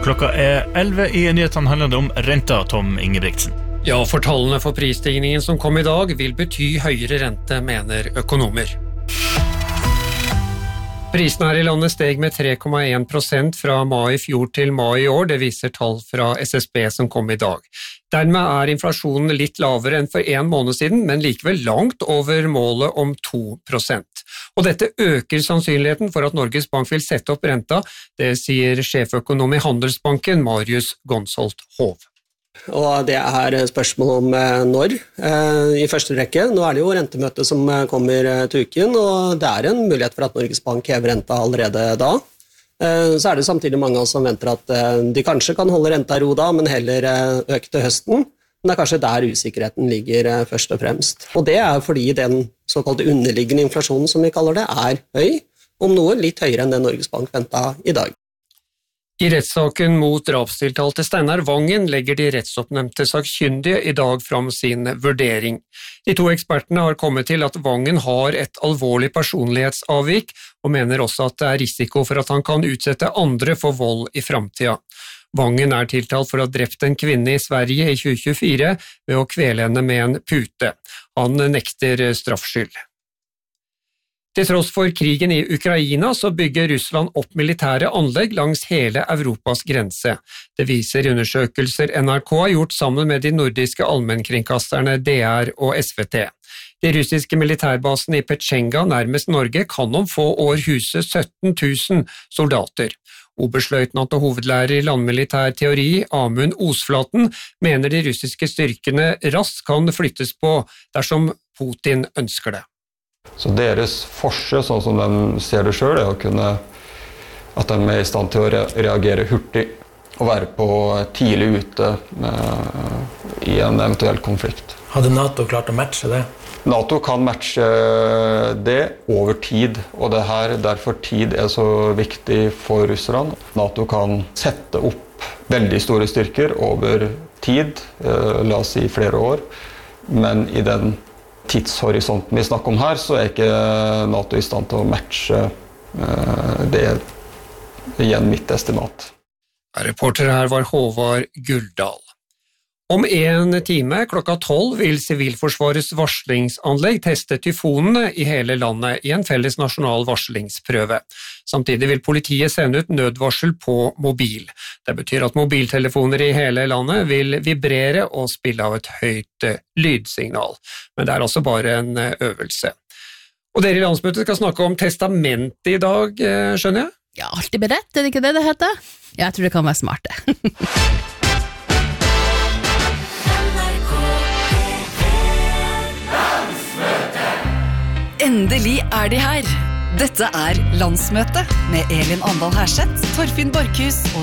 Klokka 11 I nyhetene handler det om renta, Tom Ingebrigtsen. Ja, for tallene for prisstigningen som kom I dag vil bety høyere rente, mener økonomer. Prisene her I landet steg med 3,1% fra mai I fjor til mai I år, det viser tall fra SSB som kom I dag. Dermed inflasjonen litt lavere enn for en måned siden, men likevel langt over målet om 2%. Og dette øker sannsynligheten for at Norges Bank vil sette opp renta, det sier sjeføkonom I Handelsbanken, Marius Gonsholt Hov. Og det spørsmål om når I første rekke. Nå det jo rentemøte som kommer til uken, og det en mulighet for at Norges Bank hever renta allerede da. Så det samtidig mange av oss som venter at de kanskje kan holde renta I ro da, men heller øke til høsten. Men det kanskje der usikkerheten ligger først og fremst. Og det fordi den såkalte underliggende inflasjonen, som vi kaller det, høy, om noe litt høyere enn det Norges Bank ventet I dag. I rettssaken mot drapstiltalte Steinar Vangen legger de rettsoppnevnte sakkyndige I dag fram sin vurdering. De to ekspertene har kommet til at Vangen har et alvorlig personlighetsavvik, og mener også at det risiko for at han kan utsette andre for vold I fremtiden. Vangen tiltalt for å ha drept en kvinne I Sverige I 2024 ved å kvele henne med en pute. Han nekter straffskyld. Til tross for krigen I Ukraina så bygger Russland opp militære anlegg langs hele Europas grense. Det viser undersøkelser NRK har gjort sammen med de nordiske allmennkringkasterne DR og SVT. De russiske militærbasene I Petsjenga nærmest Norge kan om få år huse 17 000 soldater. Oberstløytnant og hovedlærer I landmilitær teori, Amund Osflaten, mener de russiske styrkene raskt kan flyttes på dersom Putin ønsker det. Så deres forse, sånn som de ser det selv, å kunne at de I stand til å reagere hurtig og være på tidlig ute I en eventuell konflikt. Hadde NATO klart å matche det? NATO kan matche det over tid, og det derfor tid så viktig for russerne. NATO kan sette opp veldig store styrker over tid, la oss si flere år, men I den tidshorisonten vi snakker om her, så ikke NATO I stand til å matche det igjen mitt estimat. Reporter her var Håvard Guldal. Om en time, klokka 12, vil Sivilforsvarets varslingsanlegg teste tyfonene I hele landet I en felles nasjonal varslingsprøve. Samtidig vil politiet sende ut nødvarsel på mobil. Det betyr at mobiltelefoner I hele landet vil vibrere og spille av et høyt lydsignal. Men det altså bare en øvelse. Og dere I landsmøtet skal snakke om testament I dag, skjønner jeg? Ja, alltid beredt, det ikke det heter? Jeg tror det kan være smart det. Endelig de her. Dette Landsmøte med Elin Andal Herseth, Torfinn Borkhus og